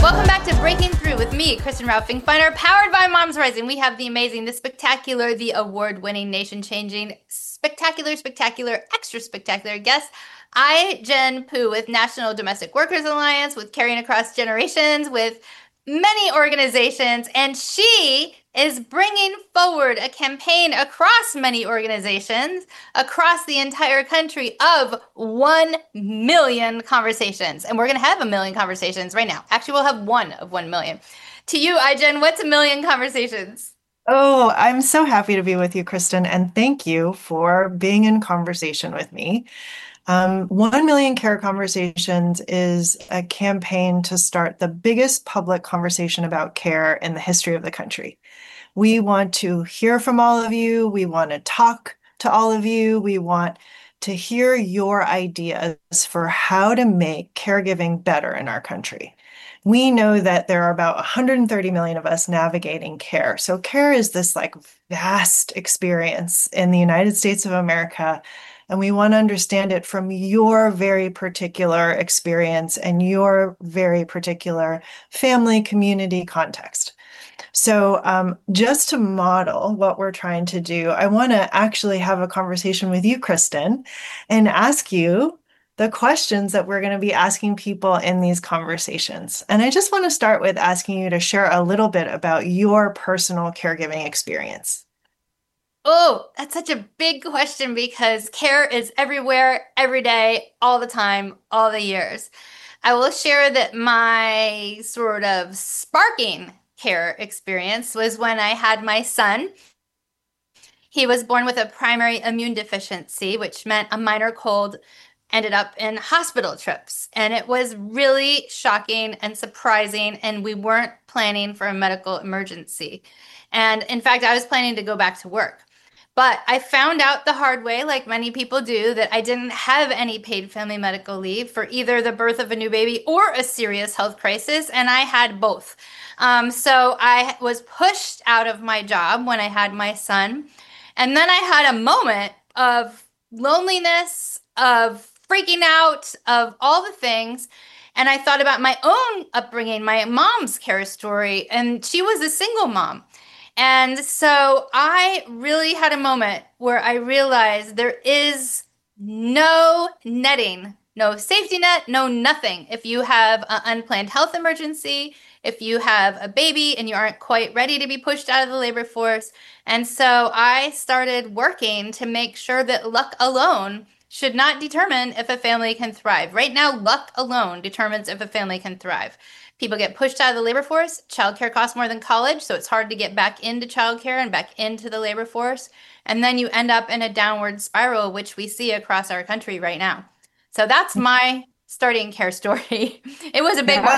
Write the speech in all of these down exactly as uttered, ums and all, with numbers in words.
Welcome back to Breaking Through with me, Kristen Ralph Finkbeiner, powered by Moms Rising. We have the amazing, the spectacular, the award-winning, nation-changing, spectacular, spectacular, extra spectacular guest. I, Jen Poo, with National Domestic Workers Alliance, with Caring Across Generations, with many organizations, and she is bringing forward a campaign across many organizations, across the entire country, of one million conversations. And we're going to have a million conversations right now. Actually, we'll have one of one million. To you, iJen, what's a million conversations? Oh, I'm so happy to be with you, Kristen, and thank you for being in conversation with me. Um, one Million Care Conversations is a campaign to start the biggest public conversation about care in the history of the country. We want to hear from all of you. We want to talk to all of you. We want to hear your ideas for how to make caregiving better in our country. We know that there are about one hundred thirty million of us navigating care. So care is this like vast experience in the United States of America. And we want to understand it from your very particular experience and your very particular family, community context. So um, just to model what we're trying to do, I want to actually have a conversation with you, Kristen, and ask you the questions that we're going to be asking people in these conversations. And I just want to start with asking you to share a little bit about your personal caregiving experience. Oh, that's such a big question because care is everywhere, every day, all the time, all the years. I will share that my sort of sparking care experience was when I had my son. He was born with a primary immune deficiency, which meant a minor cold ended up in hospital trips. And it was really shocking and surprising, and we weren't planning for a medical emergency. And in fact, I was planning to go back to work. But I found out the hard way, like many people do, that I didn't have any paid family medical leave for either the birth of a new baby or a serious health crisis, and I had both. Um, so I was pushed out of my job when I had my son. And then I had a moment of loneliness, of freaking out, of all the things. And I thought about my own upbringing, my mom's care story, and she was a single mom. And so I really had a moment where I realized there is no netting, no safety net, no nothing. If you have an unplanned health emergency, if you have a baby and you aren't quite ready to be pushed out of the labor force. And so I started working to make sure that luck alone should not determine if a family can thrive. Right now, luck alone determines if a family can thrive. People get pushed out of the labor force. Childcare costs more than college, so it's hard to get back into childcare and back into the labor force. And then you end up in a downward spiral, which we see across our country right now. So that's my starting care story. It was a big Yeah, one.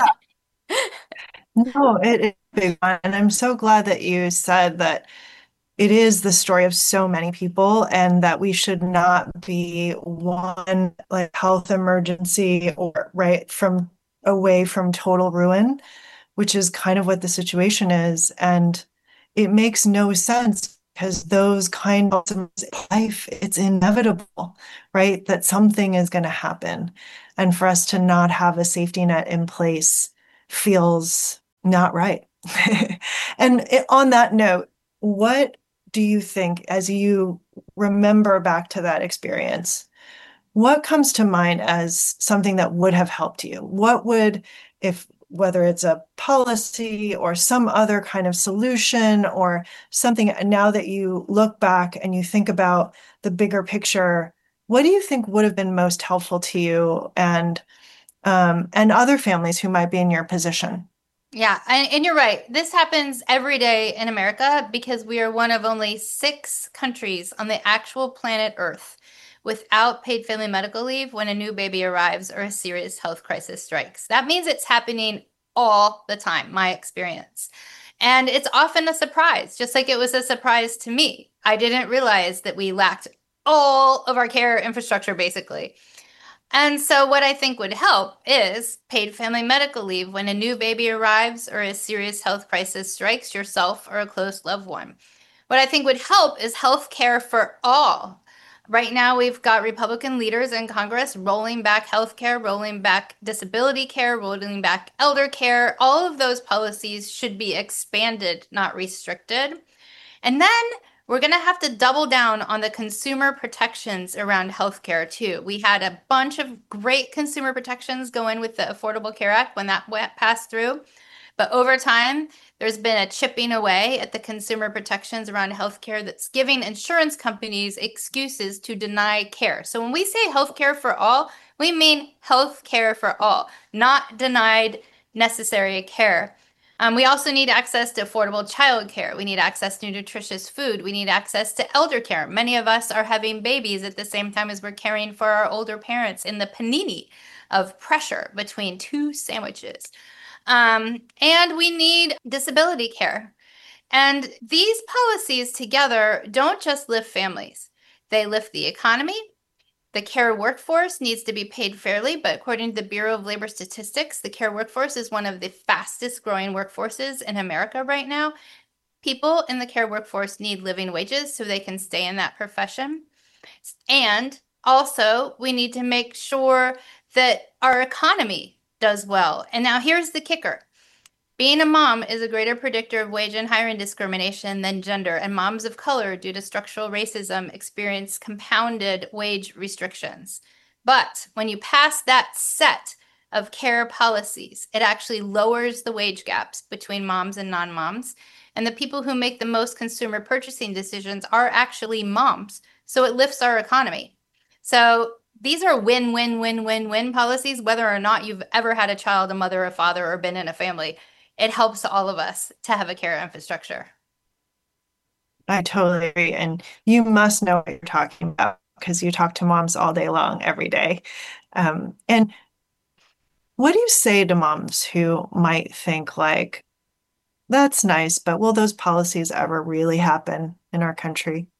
no, it is a big one. And I'm so glad that you said that it is the story of so many people and that we should not be one like health emergency or right from away from total ruin, which is kind of what the situation is. And it makes no sense because those kind of life, it's inevitable, right? That something is going to happen. And for us to not have a safety net in place feels not right. And it, on that note, what do you think as you remember back to that experience? What comes to mind as something that would have helped you? What would, if whether it's a policy or some other kind of solution or something, now that you look back and you think about the bigger picture, what do you think would have been most helpful to you and um, and other families who might be in your position? Yeah, and, and you're right. This happens every day in America because we are one of only six countries on the actual planet Earth without paid family medical leave when a new baby arrives or a serious health crisis strikes. That means it's happening all the time, my experience. And it's often a surprise, just like it was a surprise to me. I didn't realize that we lacked all of our care infrastructure, basically. And so what I think would help is paid family medical leave when a new baby arrives or a serious health crisis strikes yourself or a close loved one. What I think would help is health care for all. Right now, we've got Republican leaders in Congress rolling back health care, rolling back disability care, rolling back elder care. All of those policies should be expanded, not restricted. And then we're going to have to double down on the consumer protections around healthcare too. We had a bunch of great consumer protections go in with the Affordable Care Act when that went, passed through. But over time, there's been a chipping away at the consumer protections around healthcare that's giving insurance companies excuses to deny care. So when we say healthcare for all, we mean healthcare for all, not denied necessary care. Um, we also need access to affordable childcare. We need access to nutritious food. We need access to elder care. Many of us are having babies at the same time as we're caring for our older parents in the panini of pressure between two sandwiches. Um, and we need disability care. And these policies together don't just lift families, they lift the economy. The care workforce needs to be paid fairly, but according to the Bureau of Labor Statistics, the care workforce is one of the fastest growing workforces in America right now. People in the care workforce need living wages so they can stay in that profession. And also, we need to make sure that our economy does well. And now here's the kicker. Being a mom is a greater predictor of wage and hiring discrimination than gender, and moms of color, due to structural racism, experience compounded wage restrictions. But when you pass that set of care policies, it actually lowers the wage gaps between moms and non-moms. And the people who make the most consumer purchasing decisions are actually moms. So it lifts our economy. So these are win, win, win, win, win policies, whether or not you've ever had a child, a mother, a father, or been in a family. It helps all of us to have a care infrastructure. I totally agree. And you must know what you're talking about because you talk to moms all day long, every day. Um, and what do you say to moms who might think like, that's nice, but will those policies ever really happen in our country?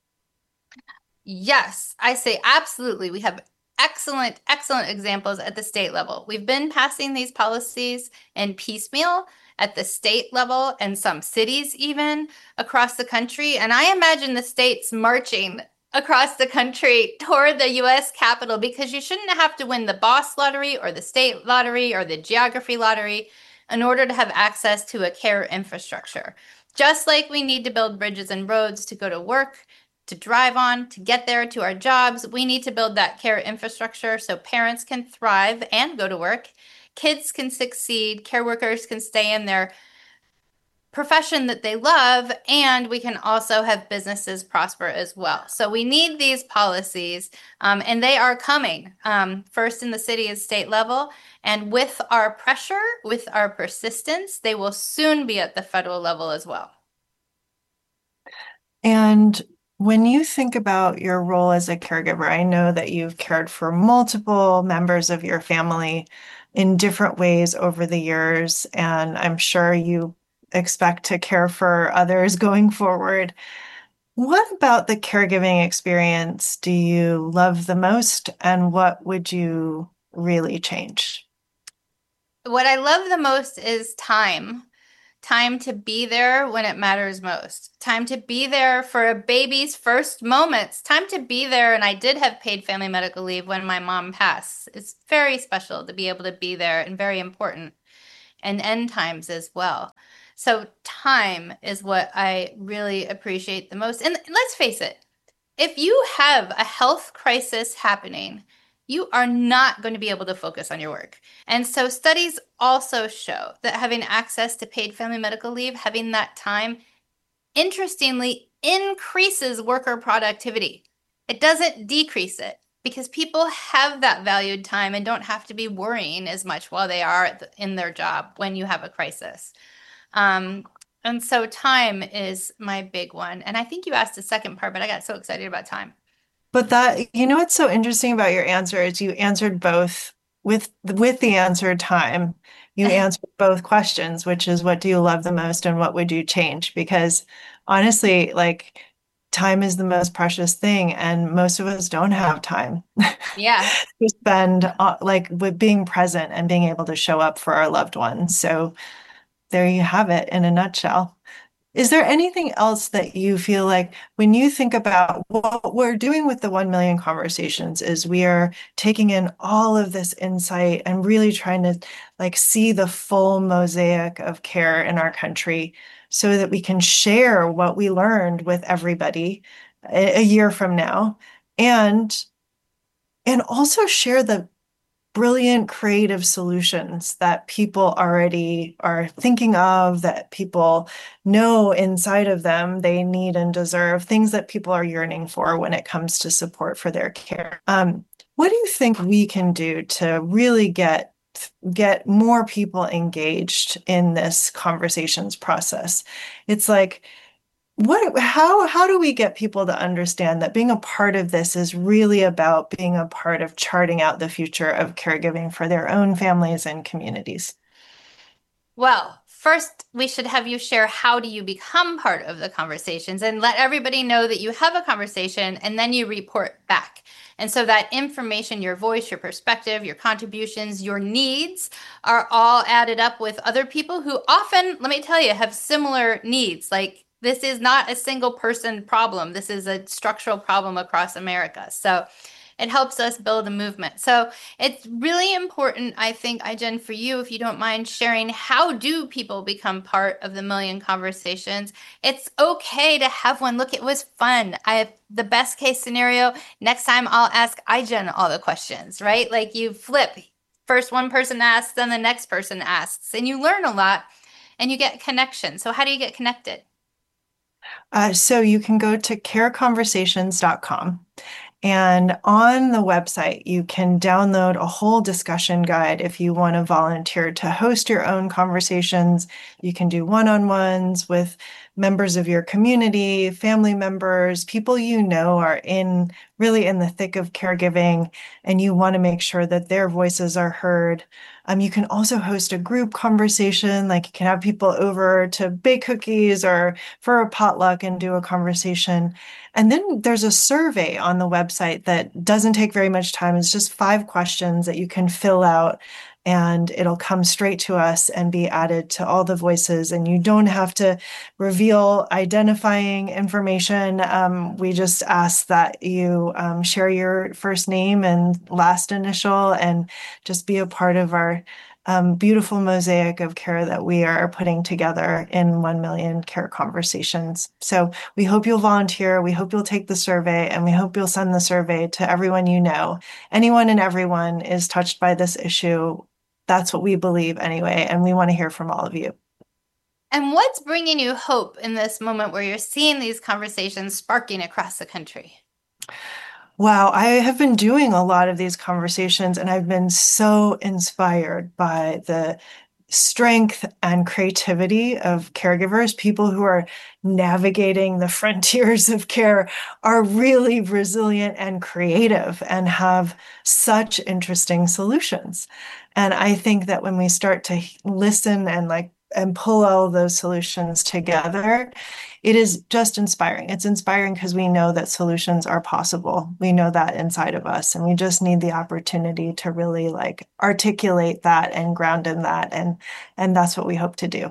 Yes, I say absolutely. We have excellent, excellent examples at the state level. We've been passing these policies in piecemeal at the state level and some cities even across the country. And I imagine the states marching across the country toward the U S Capitol because you shouldn't have to win the boss lottery or the state lottery or the geography lottery in order to have access to a care infrastructure. Just like we need to build bridges and roads to go to work, to drive on, to get there to our jobs, we need to build that care infrastructure so parents can thrive and go to work, kids can succeed, care workers can stay in their profession that they love, and we can also have businesses prosper as well. So we need these policies, um, and they are coming um, first in the city and state level. And with our pressure, with our persistence, they will soon be at the federal level as well. And when you think about your role as a caregiver, I know that you've cared for multiple members of your family in different ways over the years, and I'm sure you expect to care for others going forward. What about the caregiving experience do you love the most, and what would you really change? What I love the most is time. Time to be there when it matters most. Time to be there for a baby's first moments. Time to be there. And I did have paid family medical leave when my mom passed. It's very special to be able to be there and very important. And end times as well. So time is what I really appreciate the most. And let's face it, if you have a health crisis happening, you are not going to be able to focus on your work. And so studies also show that having access to paid family medical leave, having that time, interestingly, increases worker productivity. It doesn't decrease it because people have that valued time and don't have to be worrying as much while they are in their job when you have a crisis. Um, and so time is my big one. And I think you asked the second part, but I got so excited about time. But that, you know, what's so interesting about your answer is you answered both with with the answer time. You answered both questions, which is what do you love the most and what would you change? Because honestly, like time is the most precious thing, and most of us don't have time Yeah. to spend uh, like with being present and being able to show up for our loved ones. So there you have it in a nutshell. Is there anything else that you feel like when you think about what we're doing with the one million conversations is we are taking in all of this insight and really trying to like see the full mosaic of care in our country so that we can share what we learned with everybody a, a year from now and and also share the brilliant creative solutions that people already are thinking of, that people know inside of them they need and deserve, things that people are yearning for when it comes to support for their care. Um, what do you think we can do to really get get more people engaged in this conversations process? It's like what, how, how do we get people to understand that being a part of this is really about being a part of charting out the future of caregiving for their own families and communities? Well, first, we should have you share how do you become part of the conversations and let everybody know that you have a conversation and then you report back. And so that information, your voice, your perspective, your contributions, your needs are all added up with other people who often, let me tell you, have similar needs. Like this is not a single person problem. This is a structural problem across America. So it helps us build a movement. So it's really important, I think, I-Jen, for you, if you don't mind sharing, how do people become part of the Million Conversations? It's okay to have one. Look, it was fun. I have the best case scenario. Next time I'll ask I-Jen all the questions, right? Like you flip. First one person asks, then the next person asks, and you learn a lot and you get connection. So how do you get connected? Uh, so you can go to care conversations dot com. And on the website, you can download a whole discussion guide if you want to volunteer to host your own conversations. You can do one-on-ones with members of your community, family members, people you know are in really in the thick of caregiving, and you want to make sure that their voices are heard. Um, you can also host a group conversation, like you can have people over to bake cookies or for a potluck and do a conversation. And then there's a survey on the website that doesn't take very much time. It's just five questions that you can fill out and it'll come straight to us and be added to all the voices. And you don't have to reveal identifying information. Um, we just ask that you um, share your first name and last initial and just be a part of our um, beautiful mosaic of care that we are putting together in one million Care Conversations. So we hope you'll volunteer. We hope you'll take the survey and we hope you'll send the survey to everyone you know. Anyone and everyone is touched by this issue. That's what we believe anyway. And we want to hear from all of you. And what's bringing you hope in this moment where you're seeing these conversations sparking across the country? Wow, I have been doing a lot of these conversations and I've been so inspired by the strength and creativity of caregivers. People who are navigating the frontiers of care are really resilient and creative and have such interesting solutions. And I think that when we start to listen and like and pull all those solutions together, it is just inspiring. It's inspiring because we know that solutions are possible. We know that inside of us, and we just need the opportunity to really like articulate that and ground in that. And, and that's what we hope to do.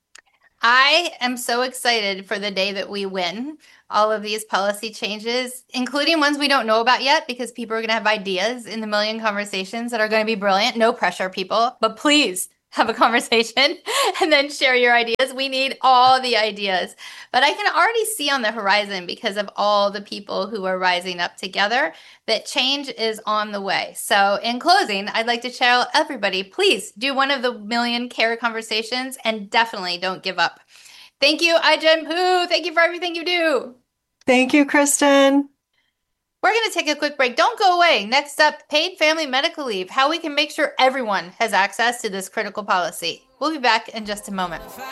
I am so excited for the day that we win all of these policy changes, including ones we don't know about yet, because people are going to have ideas in the Million Conversations that are going to be brilliant. No pressure, people, but please have a conversation and then share your ideas. We need all the ideas. But I can already see on the horizon, because of all the people who are rising up together, that change is on the way. So in closing, I'd like to tell everybody, please do one of the Million Care Conversations and definitely don't give up. Thank you, I-Jen Poo. Thank you for everything you do. Thank you, Kristen. We're going to take a quick break. Don't go away. Next up, paid family medical leave, how we can make sure everyone has access to this critical policy. We'll be back in just a moment.